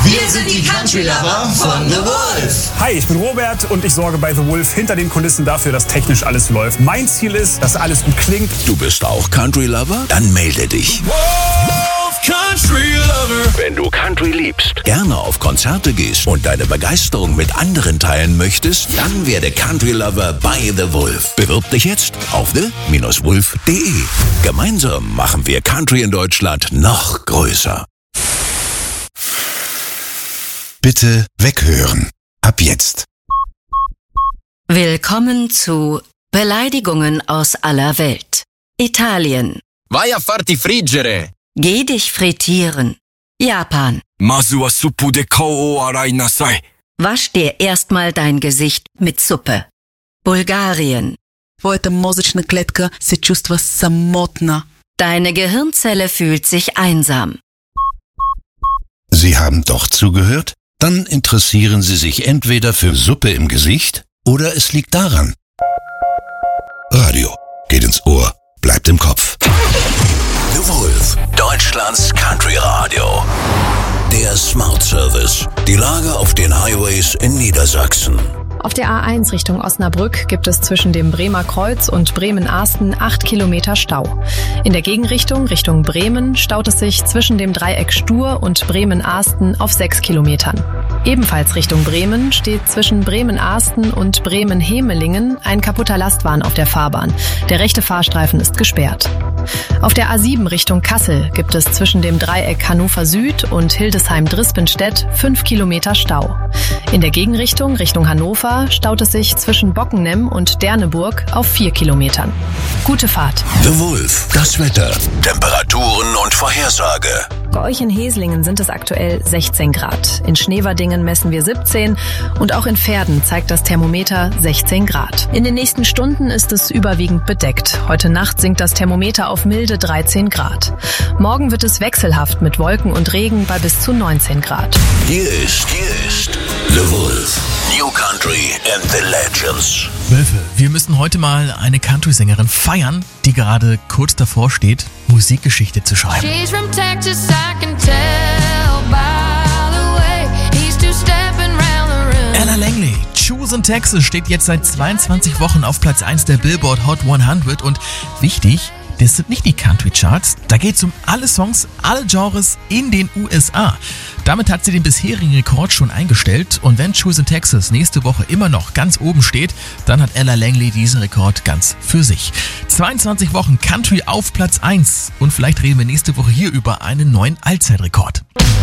Wir sind die Country Lover von The Wolf. Hi, ich bin Robert und ich sorge bei The Wolf hinter den Kulissen dafür, dass technisch alles läuft. Mein Ziel ist, dass alles gut klingt. Du bist auch Country Lover? Dann melde dich. Wolf Country Lover. Wenn du Country liebst, gerne auf Konzerte gehst und deine Begeisterung mit anderen teilen möchtest, dann werde Country Lover bei The Wolf. Bewirb dich jetzt auf the-wolf.de. Gemeinsam machen wir Country in Deutschland noch größer. Bitte weghören. Ab jetzt. Willkommen zu Beleidigungen aus aller Welt. Italien. Vai a farti friggere. Geh dich frittieren. Japan. Mazu wa suppu de kao o arai nasai. Wasch dir erstmal dein Gesicht mit Suppe. Bulgarien. Твоята мозъчна клетка се чувства самотна. Deine Gehirnzelle fühlt sich einsam. Sie haben doch zugehört? Dann interessieren Sie sich entweder für Suppe im Gesicht oder es liegt daran. Radio geht ins Ohr, bleibt im Kopf. The Wolf, Deutschlands Country Radio. Der Smart Service. Die Lage auf den Highways in Niedersachsen. Auf der A1 Richtung Osnabrück gibt es zwischen dem Bremer Kreuz und Bremen-Ahsten 8 Kilometer Stau. In der Gegenrichtung, Richtung Bremen, staut es sich zwischen dem Dreieck Stur und Bremen-Ahsten auf 6 Kilometern. Ebenfalls Richtung Bremen steht zwischen Bremen-Ahsten und Bremen-Hemelingen ein kaputter Lastwagen auf der Fahrbahn. Der rechte Fahrstreifen ist gesperrt. Auf der A7 Richtung Kassel gibt es zwischen dem Dreieck Hannover Süd und Hildesheim-Drispenstedt 5 Kilometer Stau. In der Gegenrichtung, Richtung Hannover, staut es sich zwischen Bockenem und Derneburg auf 4 Kilometern. Gute Fahrt. The Wolf, das Wetter, Temperaturen und Vorhersage. Bei euch in Heslingen sind es aktuell 16 Grad. In Schneverdingen messen wir 17 und auch in Verden zeigt das Thermometer 16 Grad. In den nächsten Stunden ist es überwiegend bedeckt. Heute Nacht sinkt das Thermometer auf milde 13 Grad. Morgen wird es wechselhaft mit Wolken und Regen bei bis zu 19 Grad. Hier ist The Wolf. New Country and the Legends. Wölfe, wir müssen heute mal eine Country-Sängerin feiern, die gerade kurz davor steht, Musikgeschichte zu schreiben. She's from Texas, I can tell by the way he's two-stepping round the room. Ella Langley, Choose in Texas, steht jetzt seit 22 Wochen auf Platz 1 der Billboard Hot 100 und wichtig, das sind nicht die Country-Charts, da geht es um alle Songs, alle Genres in den USA. Damit hat sie den bisherigen Rekord schon eingestellt und wenn Choose in Texas nächste Woche immer noch ganz oben steht, dann hat Ella Langley diesen Rekord ganz für sich. 22 Wochen Country auf Platz 1 und vielleicht reden wir nächste Woche hier über einen neuen Allzeitrekord.